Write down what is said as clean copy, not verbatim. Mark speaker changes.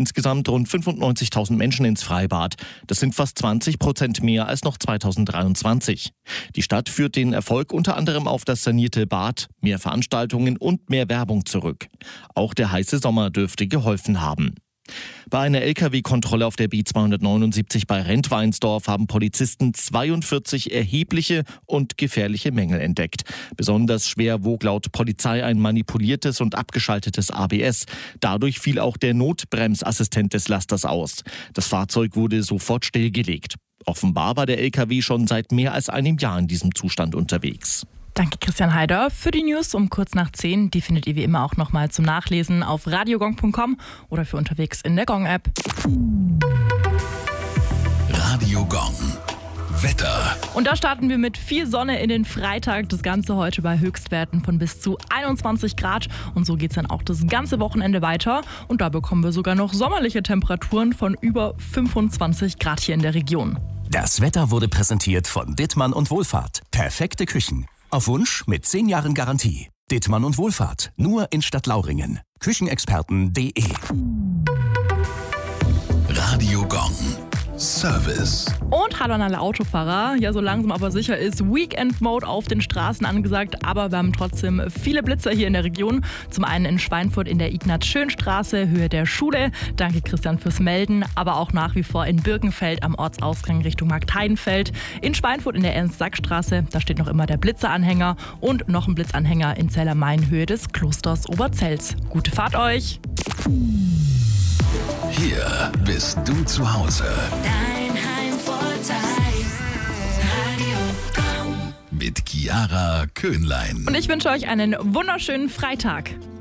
Speaker 1: insgesamt rund 95.000 Menschen ins Freibad. Das sind fast 20% mehr als noch 2023. Die Stadt führt den Erfolg unter anderem auf das sanierte Bad, mehr Veranstaltungen und mehr Werbung zurück. Auch der heiße Sommer dürfte geholfen haben. Bei einer Lkw-Kontrolle auf der B279 bei Rentweinsdorf haben Polizisten 42 erhebliche und gefährliche Mängel entdeckt. Besonders schwer wog laut Polizei ein manipuliertes und abgeschaltetes ABS. Dadurch fiel auch der Notbremsassistent des Lasters aus. Das Fahrzeug wurde sofort stillgelegt. Offenbar war der Lkw schon seit mehr als einem Jahr in diesem Zustand unterwegs.
Speaker 2: Danke Christian Heider für die News um kurz nach 10. Die findet ihr wie immer auch nochmal zum Nachlesen auf radiogong.com oder für unterwegs in der Gong-App.
Speaker 3: Radio Gong. Wetter.
Speaker 2: Und da starten wir mit viel Sonne in den Freitag. Das Ganze heute bei Höchstwerten von bis zu 21 Grad. Und so geht es dann auch das ganze Wochenende weiter. Und da bekommen wir sogar noch sommerliche Temperaturen von über 25 Grad hier in der Region.
Speaker 4: Das Wetter wurde präsentiert von Dittmann und Wohlfahrt. Perfekte Küchen. Auf Wunsch mit 10 Jahren Garantie. Dittmann und Wohlfahrt. Nur in Stadtlauringen. Küchenexperten.de.
Speaker 3: Radio Gong. Service.
Speaker 2: Und hallo an alle Autofahrer. Ja, so langsam aber sicher ist Weekend-Mode auf den Straßen angesagt, aber wir haben trotzdem viele Blitzer hier in der Region. Zum einen in Schweinfurt in der Ignaz-Schön-Straße, Höhe der Schule. Danke Christian fürs Melden. Aber auch nach wie vor in Birkenfeld am Ortsausgang Richtung Marktheidenfeld. In Schweinfurt in der Ernst-Sack-Straße, da steht noch immer der Blitzeranhänger. Und noch ein Blitzanhänger in Zellermain, Höhe des Klosters Oberzels. Gute Fahrt euch!
Speaker 3: Hier bist du zu Hause.
Speaker 5: Dein Heimvorteil. Radio Gong.
Speaker 3: Mit Chiara Köhnlein.
Speaker 2: Und ich wünsche euch einen wunderschönen Freitag.